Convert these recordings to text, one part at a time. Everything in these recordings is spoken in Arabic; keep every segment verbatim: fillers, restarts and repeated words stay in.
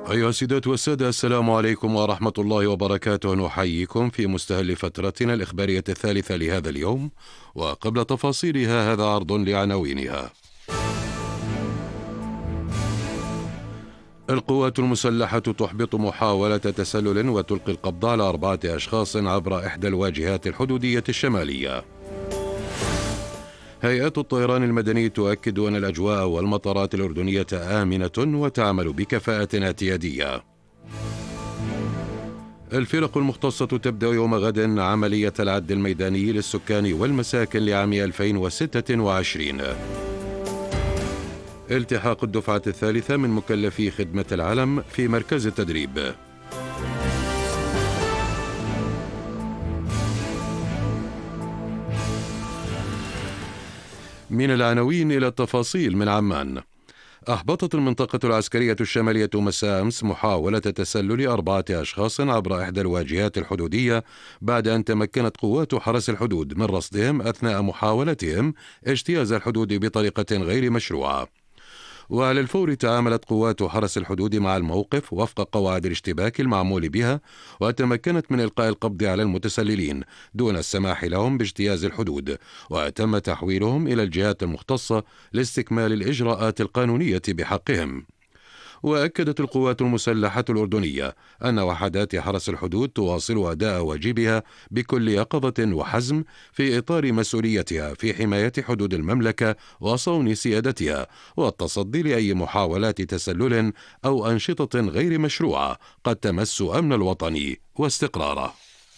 أيها السيدات والسادة، السلام عليكم ورحمة الله وبركاته. نحييكم في مستهل فترتنا الإخبارية الثالثة لهذا اليوم، وقبل تفاصيلها هذا عرض لعناوينها. القوات المسلحة تحبط محاولة تسلل وتلقي القبض على أربعة أشخاص عبر إحدى الواجهات الحدودية الشمالية. هيئة الطيران المدني تؤكد أن الأجواء والمطارات الأردنية آمنة وتعمل بكفاءة اعتيادية. الفرق المختصة تبدأ يوم غد عملية العد الميداني للسكان والمساكن لعام ألفين وستة وعشرين. التحاق الدفعة الثالثة من مكلفي خدمة العلم في مركز التدريب. من العناوين إلى التفاصيل من عمان. أحبطت المنطقة العسكرية الشمالية مساء أمس محاولة تسلل أربعة أشخاص عبر إحدى الواجهات الحدودية بعد أن تمكنت قوات حرس الحدود من رصدهم أثناء محاولتهم اجتياز الحدود بطريقة غير مشروعة. وعلى الفور تعاملت قوات حرس الحدود مع الموقف وفق قواعد الاشتباك المعمول بها، وتمكنت من إلقاء القبض على المتسللين دون السماح لهم باجتياز الحدود، وتم تحويلهم إلى الجهات المختصة لاستكمال الإجراءات القانونية بحقهم. وأكدت القوات المسلحة الأردنية أن وحدات حرس الحدود تواصل أداء واجبها بكل يقظة وحزم في إطار مسؤوليتها في حماية حدود المملكة وصون سيادتها، والتصدي لأي محاولات تسلل أو أنشطة غير مشروعة قد تمس أمن الوطن واستقراره.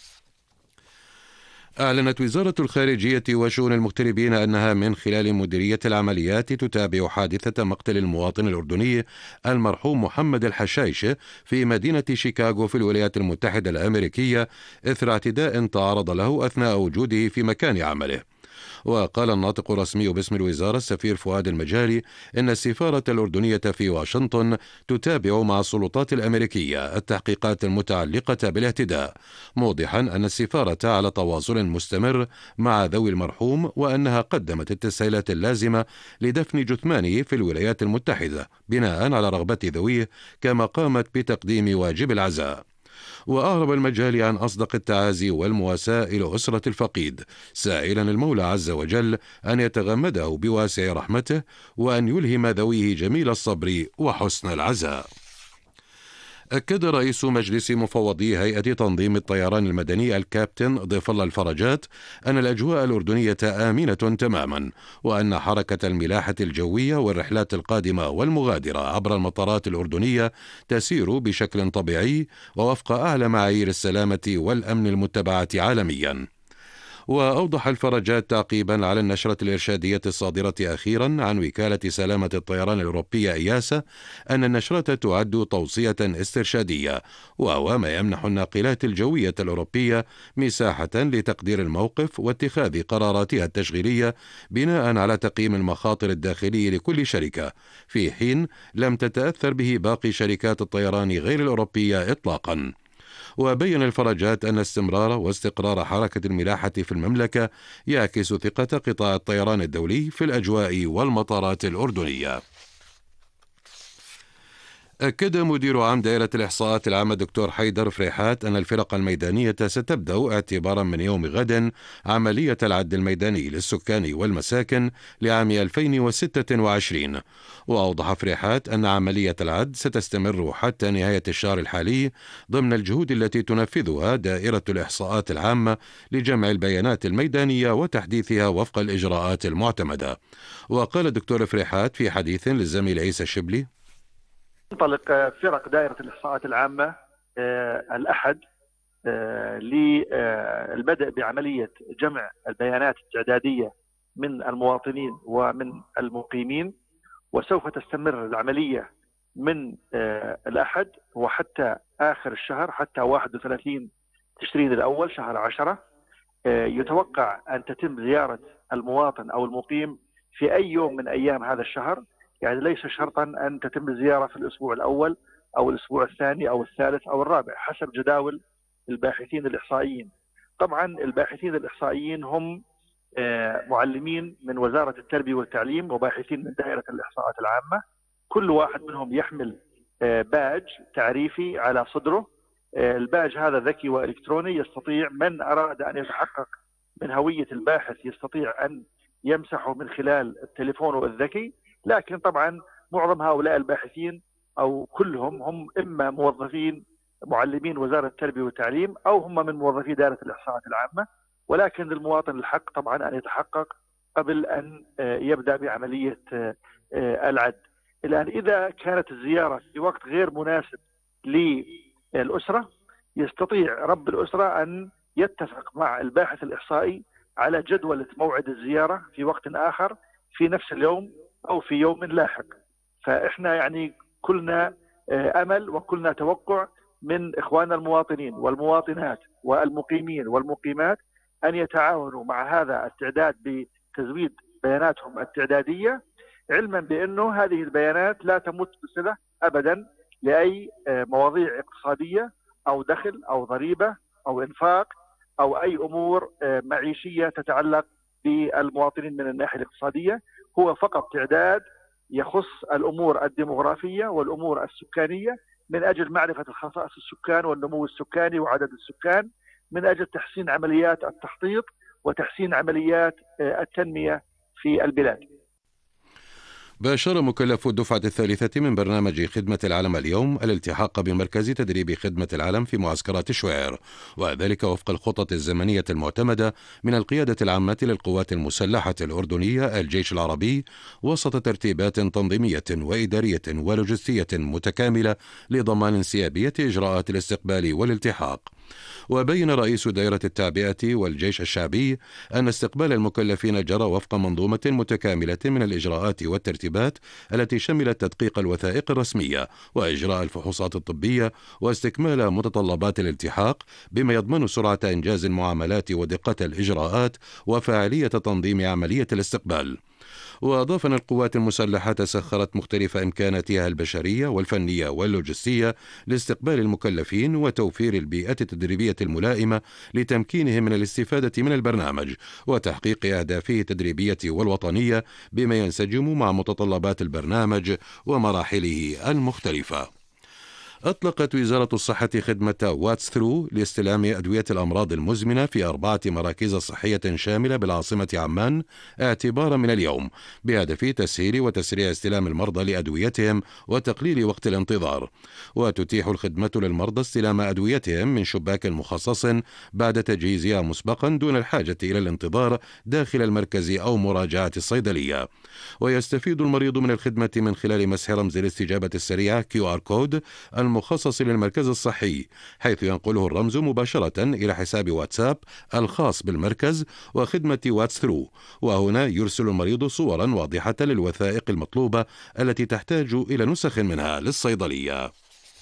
أعلنت وزارة الخارجية وشؤون المغتربين أنها من خلال مديرية العمليات تتابع حادثة مقتل المواطن الأردني المرحوم محمد الحشايش في مدينة شيكاغو في الولايات المتحدة الأمريكية إثر اعتداء تعرض له أثناء وجوده في مكان عمله. وقال الناطق الرسمي باسم الوزارة السفير فؤاد المجاري إن السفارة الأردنية في واشنطن تتابع مع السلطات الأمريكية التحقيقات المتعلقة بالاعتداء، موضحا أن السفارة على تواصل مستمر مع ذوي المرحوم، وأنها قدمت التسهيلات اللازمة لدفن جثمانه في الولايات المتحدة بناء على رغبة ذويه، كما قامت بتقديم واجب العزاء. وأعرب المجال عن أصدق التعازي والمواساة إلى أسرة الفقيد، سائلا المولى عز وجل أن يتغمده بواسع رحمته وأن يلهم ذويه جميل الصبر وحسن العزاء. أكد رئيس مجلس مفوضي هيئة تنظيم الطيران المدني الكابتن ضيف الله الفرجات أن الأجواء الأردنية آمنة تماما، وأن حركة الملاحة الجوية والرحلات القادمة والمغادرة عبر المطارات الأردنية تسير بشكل طبيعي ووفق أعلى معايير السلامة والأمن المتبعة عالميا. وأوضح الفرجات تعقيبا على النشرة الإرشادية الصادرة أخيرا عن وكالة سلامة الطيران الأوروبية إياسا أن النشرة تعد توصية استرشادية، وهو ما يمنح الناقلات الجوية الأوروبية مساحة لتقدير الموقف واتخاذ قراراتها التشغيلية بناء على تقييم المخاطر الداخلي لكل شركة، في حين لم تتأثر به باقي شركات الطيران غير الأوروبية إطلاقا. وبين الفرجات أن استمرار واستقرار حركة الملاحة في المملكة يعكس ثقة قطاع الطيران الدولي في الأجواء والمطارات الأردنية. أكد مدير عام دائرة الإحصاءات العامة دكتور حيدر فريحات أن الفرق الميدانية ستبدأ اعتبارا من يوم غد عملية العد الميداني للسكان والمساكن لعام ألفين وستة وعشرين. وأوضح فريحات أن عملية العد ستستمر حتى نهاية الشهر الحالي ضمن الجهود التي تنفذها دائرة الإحصاءات العامة لجمع البيانات الميدانية وتحديثها وفق الإجراءات المعتمدة. وقال الدكتور فريحات في حديث للزميل عيسى الشبلي: تنطلق فرق دائرة الإحصاءات العامة آه الأحد آه للبدء بعملية جمع البيانات التعدادية من المواطنين ومن المقيمين، وسوف تستمر العملية من آه الأحد وحتى آخر الشهر، حتى واحد وثلاثين تشرين الأول شهر عشرة. آه يتوقع أن تتم زيارة المواطن أو المقيم في أي يوم من أيام هذا الشهر، يعني ليس شرطا أن تتم الزيارة في الأسبوع الأول أو الأسبوع الثاني أو الثالث أو الرابع حسب جداول الباحثين الإحصائيين. طبعا الباحثين الإحصائيين هم معلمين من وزارة التربية والتعليم وباحثين من دائرة الإحصاءات العامة، كل واحد منهم يحمل باج تعريفي على صدره. الباج هذا ذكي وإلكتروني، يستطيع من أراد أن يتحقق من هوية الباحث يستطيع أن يمسحه من خلال تليفونه الذكي. لكن طبعا معظم هؤلاء الباحثين أو كلهم هم إما موظفين معلمين وزارة التربية والتعليم أو هم من موظفي دائرة الإحصاءات العامة، ولكن للمواطن الحق طبعا أن يتحقق قبل أن يبدأ بعملية العد. الآن إذا كانت الزيارة في وقت غير مناسب للأسرة، يستطيع رب الأسرة أن يتفق مع الباحث الإحصائي على جدولة موعد الزيارة في وقت آخر في نفس اليوم أو في يوم لاحق. فإحنا يعني كلنا أمل وكلنا توقع من إخواننا المواطنين والمواطنات والمقيمين والمقيمات أن يتعاونوا مع هذا التعداد بتزويد بياناتهم التعدادية، علما بأنه هذه البيانات لا تمت بصلة أبدا لأي مواضيع اقتصادية أو دخل أو ضريبة أو إنفاق أو أي أمور معيشية تتعلق بالمواطنين من الناحية الاقتصادية. هو فقط تعداد يخص الأمور الديموغرافية والأمور السكانية من أجل معرفة الخصائص السكان والنمو السكاني وعدد السكان، من أجل تحسين عمليات التخطيط وتحسين عمليات التنمية في البلاد. باشر مكلفو الدفعة الثالثة من برنامج خدمة العلم اليوم الالتحاق بمركز تدريب خدمة العلم في معسكرات شوير، وذلك وفق الخطط الزمنية المعتمدة من القيادة العامة للقوات المسلحة الأردنية الجيش العربي، وسط ترتيبات تنظيمية وإدارية ولوجستية متكاملة لضمان انسيابية إجراءات الاستقبال والالتحاق. وبين رئيس دائرة التعبئة والجيش الشعبي أن استقبال المكلفين جرى وفق منظومة متكاملة من الإجراءات والترتيبات التي شملت تدقيق الوثائق الرسمية وإجراء الفحوصات الطبية واستكمال متطلبات الالتحاق، بما يضمن سرعة إنجاز المعاملات ودقة الإجراءات وفاعلية تنظيم عملية الاستقبال. وأضاف أن القوات المسلحة سخرت مختلف إمكاناتها البشرية والفنية واللوجستية لاستقبال المكلفين وتوفير البيئة التدريبية الملائمة لتمكينهم من الاستفادة من البرنامج وتحقيق أهدافه التدريبية والوطنية بما ينسجم مع متطلبات البرنامج ومراحله المختلفة. أطلقت وزارة الصحة خدمة واتس ثرو لاستلام أدوية الأمراض المزمنة في أربعة مراكز صحية شاملة بالعاصمة عمان اعتبارا من اليوم، بهدف تسهيل وتسريع استلام المرضى لأدويتهم وتقليل وقت الانتظار. وتتيح الخدمة للمرضى استلام أدويتهم من شباك مخصص بعد تجهيزها مسبقا دون الحاجة إلى الانتظار داخل المركز أو مراجعة الصيدلية. ويستفيد المريض من الخدمة من خلال مسح رمز الاستجابة السريعة كيو آر كود المخصص للمركز الصحي، حيث ينقله الرمز مباشرة إلى حساب واتساب الخاص بالمركز وخدمة واتس ثرو، وهنا يرسل المريض صورا واضحة للوثائق المطلوبة التي تحتاج إلى نسخ منها للصيدلية.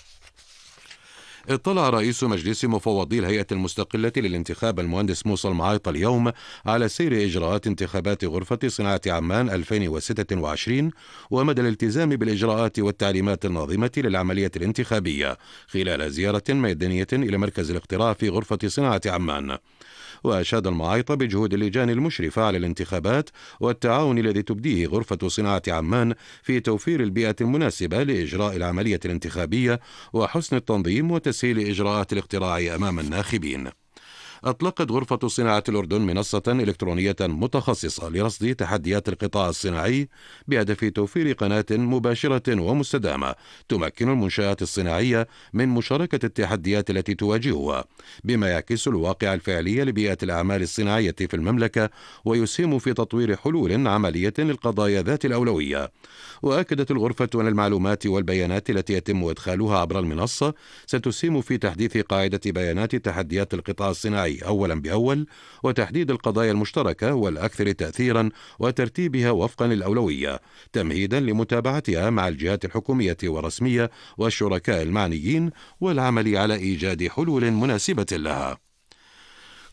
اطلع رئيس مجلس مفوضي الهيئة المستقلة للانتخاب المهندس موسى المعايط اليوم على سير إجراءات انتخابات غرفة صناعة عمان ألفين وستة وعشرين ومدى الالتزام بالإجراءات والتعليمات الناظمة للعملية الانتخابية خلال زيارة ميدانية إلى مركز الاقتراع في غرفة صناعة عمان. وأشاد المعايط بجهود اللجان المشرفة على الانتخابات والتعاون الذي تبديه غرفة صناعة عمان في توفير البيئة المناسبة لإجراء العملية الانتخابية وحسن التنظيم وتسهيل إجراءات الاقتراع أمام الناخبين. أطلقت غرفة صناعة الأردن منصة إلكترونية متخصصة لرصد تحديات القطاع الصناعي بهدف توفير قناة مباشرة ومستدامة تمكن المنشآت الصناعية من مشاركة التحديات التي تواجهها، بما يعكس الواقع الفعلي لبيئة الأعمال الصناعية في المملكة ويسهم في تطوير حلول عملية للقضايا ذات الأولوية. وأكدت الغرفة أن المعلومات والبيانات التي يتم إدخالها عبر المنصة ستسهم في تحديث قاعدة بيانات تحديات القطاع الصناعي أولا بأول، وتحديد القضايا المشتركة والأكثر تأثيرا وترتيبها وفقا للأولوية، تمهيدا لمتابعتها مع الجهات الحكومية والرسمية والشركاء المعنيين والعمل على إيجاد حلول مناسبة لها.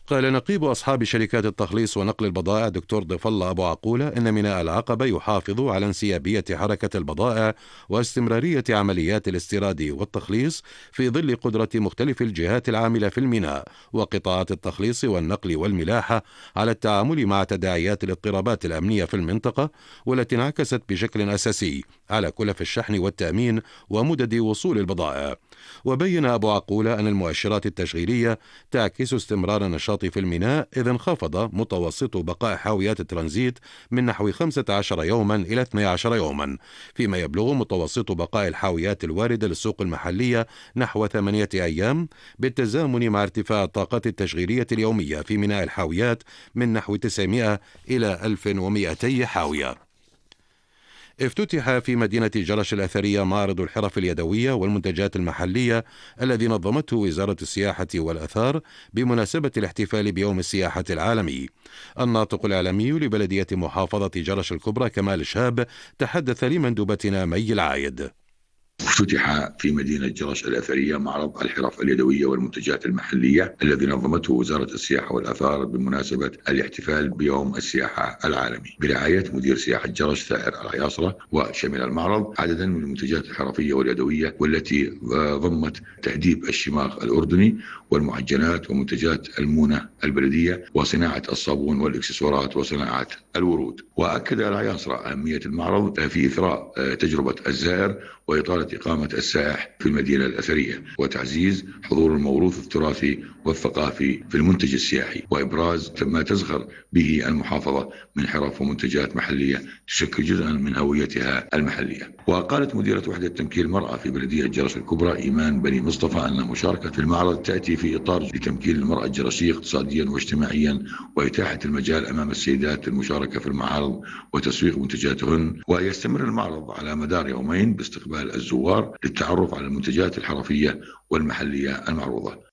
قال نقيب أصحاب شركات التخليص ونقل البضائع دكتور ضيف الله أبو عقولة إن ميناء العقبة يحافظ على انسيابية حركة البضائع واستمرارية عمليات الاستيراد والتخليص في ظل قدرة مختلف الجهات العاملة في الميناء وقطاعات التخليص والنقل والملاحة على التعامل مع تداعيات الاضطرابات الأمنية في المنطقة، والتي انعكست بشكل أساسي على كلف الشحن والتأمين ومدد وصول البضائع. وبين أبو عقولة أن المؤشرات التشغيلية تعكس استمرار النشاط في الميناء، إذ انخفض متوسط بقاء حاويات الترانزيت من نحو خمسة عشر يوما إلى اثني عشر يوما، فيما يبلغ متوسط بقاء الحاويات الواردة للسوق المحلية نحو ثمانية أيام، بالتزامن مع ارتفاع الطاقات التشغيلية اليومية في ميناء الحاويات من نحو تسعمائة إلى ألف ومئتي حاوية. افتتح في مدينة جرش الأثرية معرض الحرف اليدوية والمنتجات المحلية الذي نظمته وزارة السياحة والأثار بمناسبة الاحتفال بيوم السياحة العالمي. الناطق الإعلامي لبلدية محافظة جرش الكبرى كمال شهاب تحدث لمندوبتنا مي العايد. افتتح في مدينة جرش الأثرية معرض الحرف اليدوية والمنتجات المحلية الذي نظمته وزارة السياحة والآثار بمناسبة الاحتفال بيوم السياحة العالمي برعاية مدير سياحة جرش ثائر العياصرة، وشمل المعرض عددا من المنتجات الحرفية واليدوية والتي ضمت تهديب الشماغ الأردني والمعجنات ومنتجات المونة البلدية وصناعة الصابون والإكسسوارات وصناعة الورود. وأكد العياصرة أهمية المعرض في إثراء تجربة الزائر وإطالة إقامة السائح في المدينة الأثرية وتعزيز حضور الموروث التراثي والثقافي في المنتج السياحي وإبراز ما تزخر به المحافظة من حرف ومنتجات محلية تشكل جزءا من هويتها المحلية. وقالت مديرة وحدة تمكين المرأة في بلدية جرش الكبرى إيمان بني مصطفى أن مشاركة في المعرض تأتي في إطار لتمكين المرأة الجرشية اقتصاديا واجتماعيا وإتاحة المجال أمام السيدات للمشاركة في المعارض وتسويق منتجاتهن. ويستمر المعرض على مدار يومين باستقبال الزوار للتعرف على المنتجات الحرفية والمحلية المعروضة.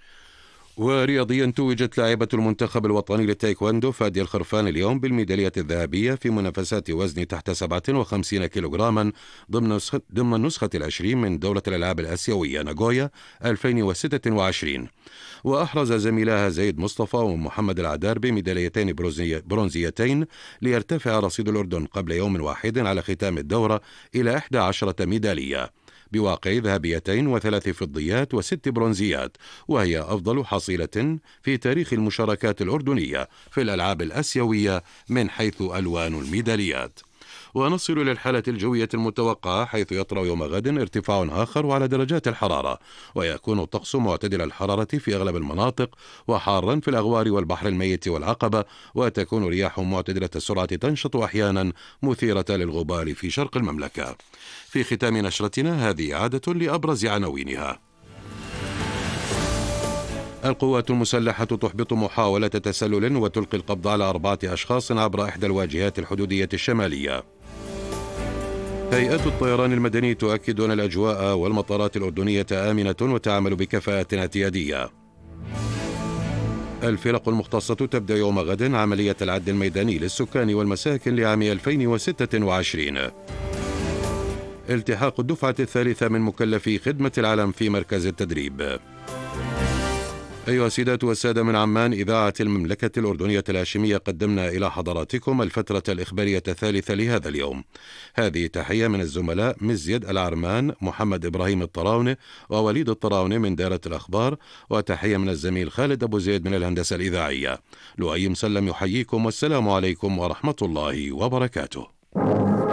ورياضيا توجت لاعبة المنتخب الوطني للتايكواندو فادي الخرفان اليوم بالميدالية الذهبية في منافسات وزن تحت سبعة وخمسين كيلوغراما ضمن ضمن النسخة العشرين من دورة الألعاب الآسيوية ناغويا ألفين وستة وعشرين. وأحرز زميلها زيد مصطفى ومحمد العدار بميداليتين برونزيتين ليرتفع رصيد الأردن قبل يوم واحد على ختام الدورة إلى إحدى عشرة ميدالية بواقع ذهبيتين وثلاث فضيات وست برونزيات، وهي أفضل حصيلة في تاريخ المشاركات الأردنية في الألعاب الآسيوية من حيث ألوان الميداليات. ونصل إلى الحالة الجوية المتوقعة، حيث يطرأ يوم غد ارتفاع آخر على درجات الحرارة، ويكون الطقس معتدل الحرارة في أغلب المناطق وحارا في الأغوار والبحر الميت والعقبة، وتكون رياح معتدلة السرعة تنشط أحيانا مثيرة للغبار في شرق المملكة. في ختام نشرتنا هذه عادة لأبرز عناوينها. القوات المسلحة تحبط محاولة تسلل وتلقي القبض على أربعة أشخاص عبر إحدى الواجهات الحدودية الشمالية. هيئة الطيران المدني تؤكد أن الأجواء والمطارات الأردنية آمنة وتعمل بكفاءة اعتيادية. الفرق المختصة تبدأ يوم غد عملية العد الميداني للسكان والمساكن لعام ألفين وستة وعشرين. التحاق الدفعة الثالثة من مكلفي خدمة العلم في مركز التدريب. أيها السيدات والسادة، من عمان إذاعة المملكة الأردنية الهاشمية قدمنا إلى حضراتكم الفترة الإخبارية الثالثة لهذا اليوم. هذه تحية من الزملاء مزيد العرمان، محمد إبراهيم الطراونة ووليد الطراونة من دائرة الأخبار، وتحية من الزميل خالد أبو زيد من الهندسة الإذاعية. لؤي مسلم يحييكم والسلام عليكم ورحمة الله وبركاته.